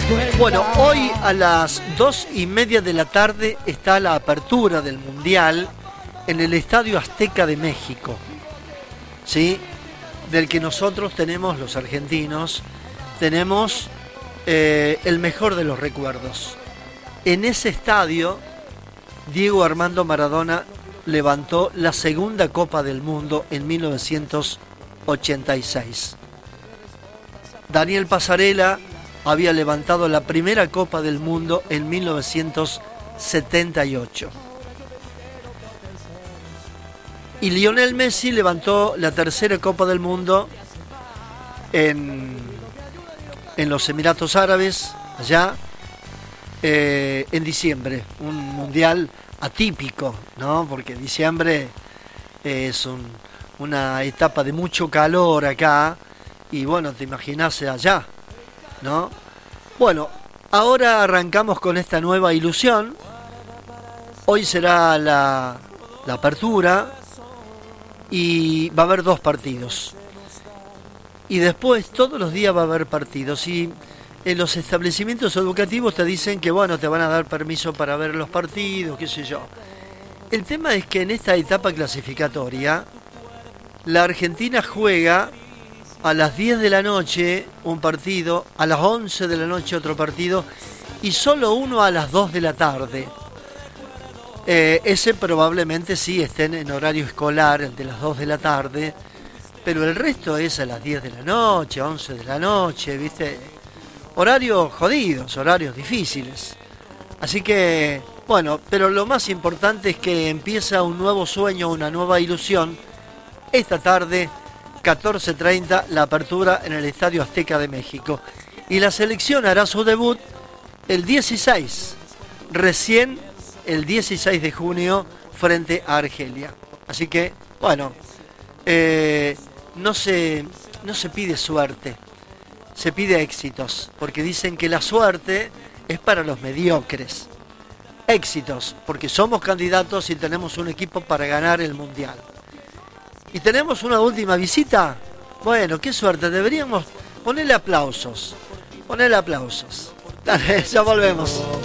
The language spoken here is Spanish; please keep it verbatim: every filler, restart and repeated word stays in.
Bueno, hoy a las dos y media de la tarde está la apertura del Mundial en el Estadio Azteca de México, ¿sí? Del que nosotros tenemos, los argentinos, tenemos eh, el mejor de los recuerdos. En ese estadio, Diego Armando Maradona levantó la segunda Copa del Mundo en mil novecientos ochenta y seis. Daniel Passarella había levantado la primera Copa del Mundo en mil novecientos setenta y ocho. Y Lionel Messi levantó la tercera Copa del Mundo en, en los Emiratos Árabes, allá, eh, en diciembre. Un mundial atípico, ¿no? Porque diciembre es un, una etapa de mucho calor acá, y bueno, te imaginás allá, ¿no? Bueno, ahora arrancamos con esta nueva ilusión. Hoy será la, la apertura y va a haber dos partidos. Y después todos los días va a haber partidos. Y en los establecimientos educativos te dicen que, bueno, te van a dar permiso para ver los partidos, qué sé yo. El tema es que en esta etapa clasificatoria, la Argentina juega a las diez de la noche un partido, a las once de la noche otro partido, y solo uno a las dos de la tarde. Eh, ese probablemente sí estén en horario escolar, el de las dos de la tarde, pero el resto es a las diez de la noche, once de la noche, ¿viste? Horarios jodidos, horarios difíciles. Así que, bueno, pero lo más importante es que empieza un nuevo sueño, una nueva ilusión. Esta tarde, catorce treinta, la apertura en el Estadio Azteca de México. Y la selección hará su debut el dieciséis, recién el dieciséis de junio, frente a Argelia. Así que, bueno, eh, no se, no se pide suerte, se pide éxitos, porque dicen que la suerte es para los mediocres. Éxitos, porque somos candidatos y tenemos un equipo para ganar el Mundial. Y tenemos una última visita. Bueno, qué suerte, deberíamos ponerle aplausos. Ponerle aplausos. Dale, ya volvemos.